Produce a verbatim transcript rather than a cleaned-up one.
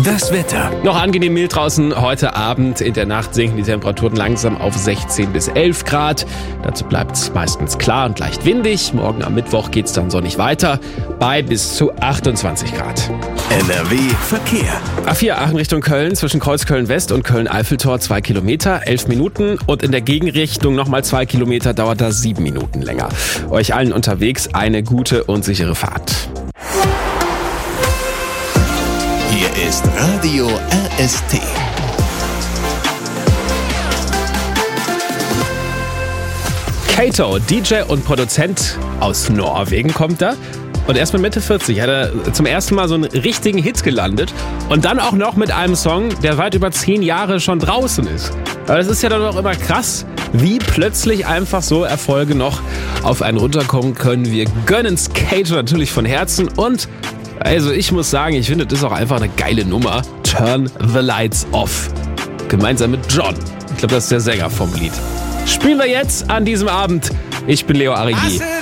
Das Wetter. Noch angenehm mild draußen. Heute Abend in der Nacht sinken die Temperaturen langsam auf sechzehn bis elf Grad. Dazu bleibt es meistens klar und leicht windig. Morgen am Mittwoch geht es dann sonnig weiter bei bis zu achtundzwanzig Grad. N R W Verkehr. A vier Aachen Richtung Köln zwischen Kreuzköln West und Köln-Eiffeltor zwei Kilometer, elf Minuten. Und in der Gegenrichtung nochmal zwei Kilometer, dauert das sieben Minuten länger. Euch allen unterwegs eine gute und sichere Fahrt. Hier ist Radio R S T. Kato, D J und Produzent aus Norwegen, kommt da. Und erst mit Mitte vierzig hat er zum ersten Mal so einen richtigen Hit gelandet. Und dann auch noch mit einem Song, der weit über zehn Jahre schon draußen ist. Aber das ist ja dann auch immer krass, wie plötzlich einfach so Erfolge noch auf einen runterkommen können. Wir gönnen's Kato natürlich von Herzen. Und also ich muss sagen, ich finde, das ist auch einfach eine geile Nummer. Turn the Lights Off. Gemeinsam mit John. Ich glaube, das ist der Sänger vom Lied. Spielen wir jetzt an diesem Abend. Ich bin Leo Arrighi.